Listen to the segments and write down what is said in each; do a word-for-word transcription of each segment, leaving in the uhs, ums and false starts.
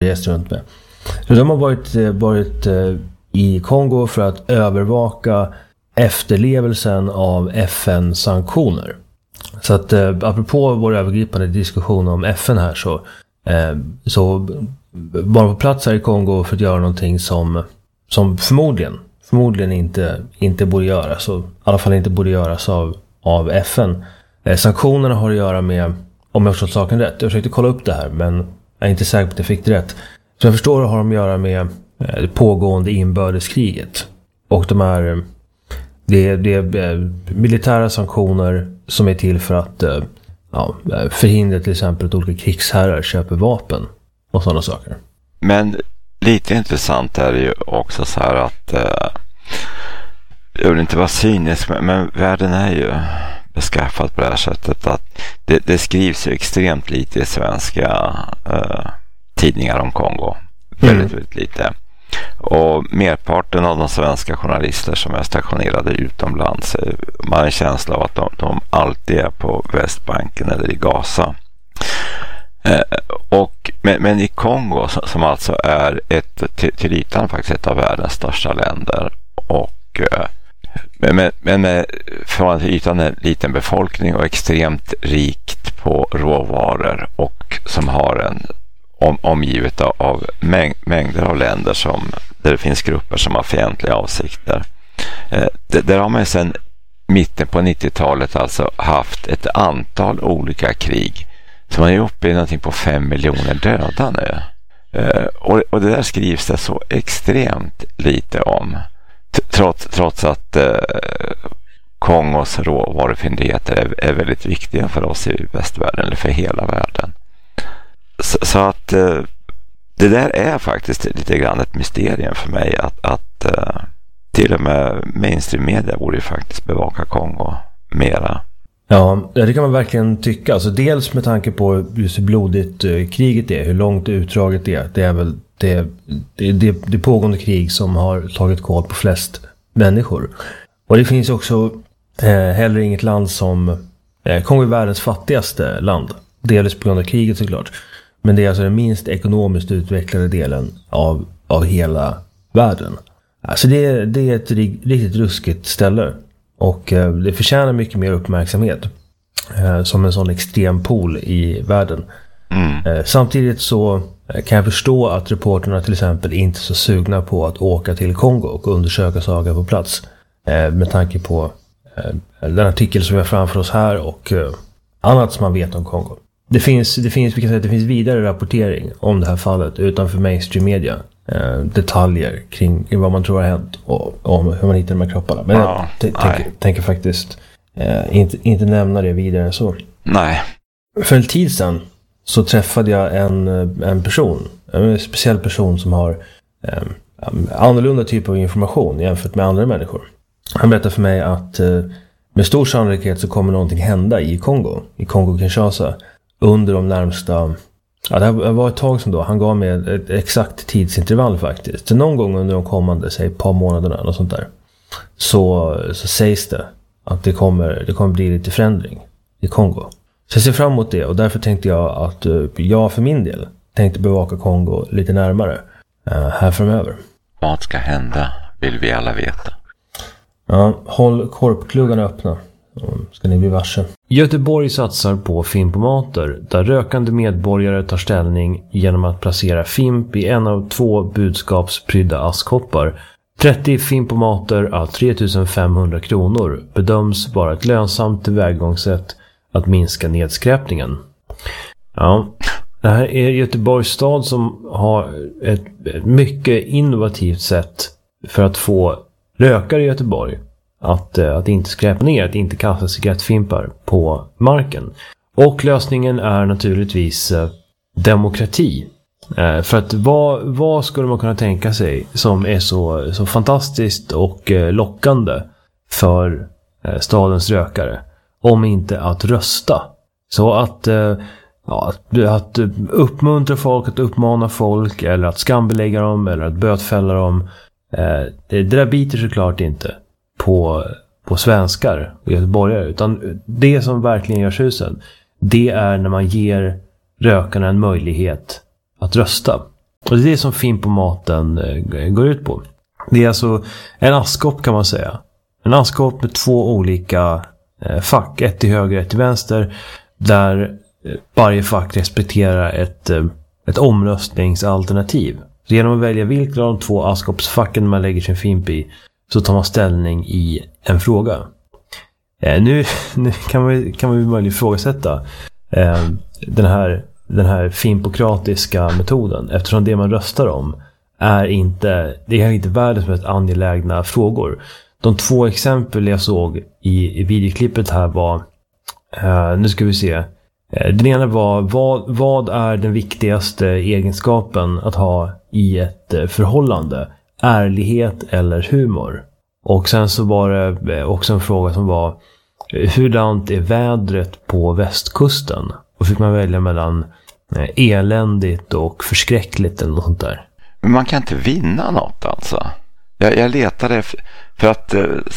rest runt med. Så de har varit, varit i Kongo för att övervaka efterlevelsen av F N-sanktioner. Så att eh, apropå vår övergripande diskussion om F N här så, eh, så var på plats här i Kongo för att göra någonting som, som förmodligen, förmodligen inte, inte borde göras. Så, i alla fall inte borde göras av, av F N. Eh, sanktionerna har att göra med, om jag har förstått saken rätt, jag försökte kolla upp det här men jag är inte säker på att jag fick det rätt. Så jag förstår har de att göra med eh, det pågående inbördeskriget. Och de här, det, det är militära sanktioner som är till för att eh, ja, förhindra till exempel att olika krigsherrar köper vapen och sådana saker. Men lite intressant är det ju också så här att eh, jag vill inte vara cynisk men, men världen är ju beskaffad på det här sättet att det, det skrivs ju extremt lite i svenska eh, tidningar om Kongo. Mm. Väldigt, väldigt lite. Och merparten av de svenska journalister som är stationerade utomlands, man har en känsla av att de, de alltid är på Västbanken eller i Gaza. Eh, och, men, men i Kongo som alltså är ett, till, till ytan faktiskt ett av världens största länder och eh, men, men med från till ytan en liten befolkning och extremt rikt på råvaror och som har en Om, omgivet av, av mäng, mängder av länder som, där det finns grupper som har fientliga avsikter. Eh, det, där har man sedan mitten på nittiotalet alltså haft ett antal olika krig. Så man är uppe i någonting på fem miljoner döda nu. Eh, och, och det där skrivs det så extremt lite om. T- trots, trots att eh, Kongos råvarufyndigheter är, är väldigt viktiga för oss i västvärlden eller för hela världen. Så, så att eh, det där är faktiskt lite grann ett mysterium för mig att, att eh, till och med mainstream media borde ju faktiskt bevaka Kongo mera. Ja, det kan man verkligen tycka. Alltså dels med tanke på just hur blodigt eh, kriget är, hur långt utdraget det är. Det är väl det, det, det, det pågående krig som har tagit kål på flest människor. Och det finns också eh, heller inget land som eh, Kongo är världens fattigaste land. Dels på grund av kriget såklart. Men det är alltså den minst ekonomiskt utvecklade delen av, av hela världen. Alltså det, det är ett riktigt ruskigt ställe. Och eh, det förtjänar mycket mer uppmärksamhet. Eh, som en sån extrem pool i världen. Mm. Eh, samtidigt så kan jag förstå att reporterna till exempel inte är så sugna på att åka till Kongo och undersöka saker på plats. Eh, med tanke på eh, den artikel som vi har framför oss här och eh, annat som man vet om Kongo. Det finns, det finns, vi kan säga att det finns vidare rapportering om det här fallet utanför mainstream media. Eh, detaljer kring vad man tror har hänt och om hur man hittar de här kropparna. Men ja, jag t- tänker, tänker faktiskt eh, inte, inte nämna det vidare än så. Nej. För en tid sedan så träffade jag en, en person, en speciell person som har eh, annorlunda typ av information jämfört med andra människor. Han berättade för mig att eh, med stor sannolikhet så kommer någonting hända i Kongo, i Kongo-Kinshasa. Under de närmsta, ja det var ett tag som då, han gav mig ett exakt tidsintervall faktiskt. Så någon gång under de kommande, säg ett par månaderna eller sånt där. Så, så sägs det att det kommer, det kommer bli lite förändring i Kongo. Så jag ser fram emot det och därför tänkte jag att jag för min del tänkte bevaka Kongo lite närmare uh, här framöver. Vad ska hända vill vi alla veta. Ja, håll korpkluggarna öppna. Ska ni bli varse. Göteborg satsar på Fimpomater där rökande medborgare tar ställning genom att placera Fimp i en av två budskapsprydda askkoppar. trettio Fimpomater av tre tusen femhundra kronor bedöms vara ett lönsamt tillvägagångssätt att minska nedskräpningen. Ja, det här är Göteborgs stad som har ett mycket innovativt sätt för att få rökare i Göteborg Att, att inte skräpa ner, att inte kasta cigarettfimpar på marken. Och lösningen är naturligtvis eh, demokrati. Eh, för att vad, vad skulle man kunna tänka sig som är så, så fantastiskt och eh, lockande för eh, stadens rökare om inte att rösta. Så att, eh, ja, att, att uppmuntra folk, att uppmana folk eller att skambelägga dem eller att bötfälla dem. Eh, det, det där biter såklart inte på, på svenskar och göteborgare, utan det som verkligen gör susen, det är när man ger rökarna en möjlighet att rösta. Och det är det som Fimpomaten eh, går ut på. Det är alltså en askkopp kan man säga. En askkopp med två olika eh, fack. Ett till höger, ett till vänster. Där eh, varje fack respekterar ett, eh, ett omröstningsalternativ. Så genom att välja vilka av de två askkoppsfacken man lägger sin fimp i, så tar man ställning i en fråga. Eh, nu, nu kan man kan man möjligen ifrågasätta eh, den här den här fimpokratiska metoden, eftersom det man röstar om är inte det är inte världens mest angelägna frågor. De två exempel jag såg i, i videoklippet här var eh, nu ska vi se. Eh, den ena var vad, vad är den viktigaste egenskapen att ha i ett eh, förhållande? Ärlighet eller humor? Och sen så var det också en fråga som var hurdant är vädret på västkusten? Och fick man välja mellan eländigt och förskräckligt eller något sånt där. Men man kan inte vinna något alltså. Jag, jag letade för att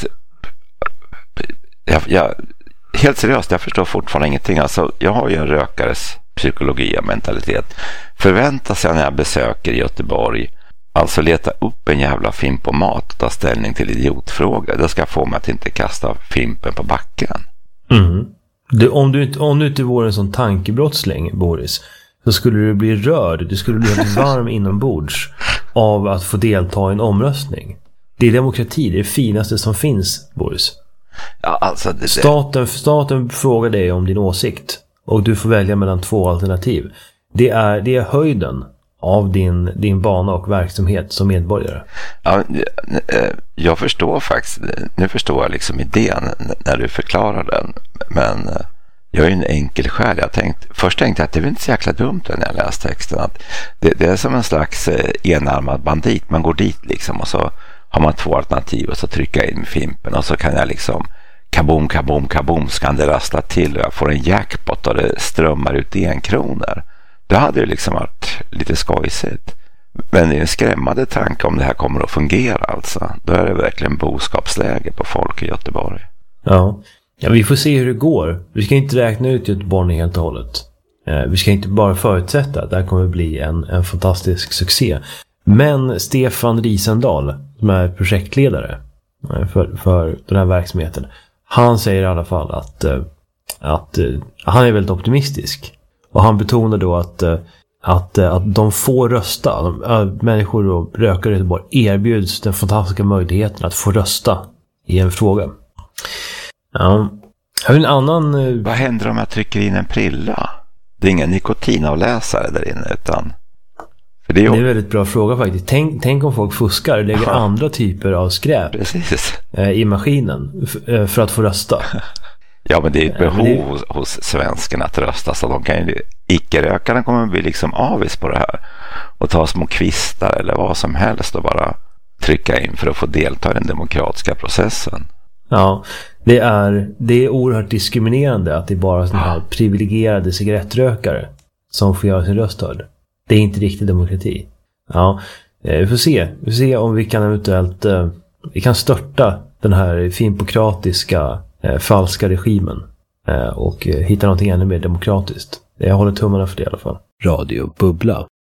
jag, jag, helt seriöst, jag förstår fortfarande ingenting. Alltså, jag har ju en rökares psykologi och mentalitet. Förväntas jag när jag besöker Göteborg alltså leta upp en jävla fimpomat och ta ställning till idiotfrågor. Det ska få mig att inte kasta fimpen på backen. Mm. Du, om, du inte, om du inte vore en sån tankebrottsling, Boris, så skulle du bli rörd. Du skulle bli helt varm inombords av att få delta i en omröstning. Det är demokrati, det är det finaste som finns, Boris. Ja, alltså det, det... Staten, staten frågar dig om din åsikt och du får välja mellan två alternativ. Det är, det är höjden av din, din bana och verksamhet som medborgare. Ja, jag förstår faktiskt, nu förstår jag liksom idén när du förklarar den, men jag är ju en enkel själ. Jag tänkt, först tänkte jag att det är inte så jäkla dumt när jag läste texten, att det, det är som en slags enarmad bandit. Man går dit liksom och så har man två alternativ och så trycker jag in fimpen och så kan jag liksom kaboom, kaboom, kaboom, så kan det rassla till och jag får en jackpot och det strömmar ut en kronor. Det hade ju liksom varit lite skojsigt. Men det är en skrämmande tanke om det här kommer att fungera alltså. Då är det verkligen boskapsläge på folk i Göteborg. Ja. Ja, vi får se hur det går. Vi ska inte räkna ut Göteborg helt och hållet. Eh, vi ska inte bara förutsätta att det här kommer bli en, en fantastisk succé. Men Stefan Risendahl, som är projektledare för, för den här verksamheten, han säger i alla fall att, att han är väldigt optimistisk. Och han betonar då att, att, att de får rösta. Människor och rökare i Göteborg erbjuds den fantastiska möjligheten att få rösta i en fråga. Ja. Har vi en annan... Vad händer om jag trycker in en prilla? Det är ingen nikotinavläsare där inne, utan... För det, är ju... det är en väldigt bra fråga faktiskt. Tänk, tänk om folk fuskar och lägger andra typer av skräp Precis. i maskinen för att få rösta. Ja, men det är ett behov det... hos, hos svenskarna att rösta, så de kan ju, icke-rökarna kommer att bli liksom avis på det här och ta små kvistar eller vad som helst och bara trycka in för att få delta i den demokratiska processen. Ja, det är, det är oerhört diskriminerande att det är bara sådana här privilegierade cigarettrökare som får göra sin röst hörd. Det är inte riktigt demokrati. Ja, vi får se. Vi får se om vi kan eventuellt eh, vi kan störta den här fimpokratiska eh, falska regimen eh, och eh, hitta någonting ännu mer demokratiskt. Jag håller tummarna för det i alla fall. Radio Bubbla.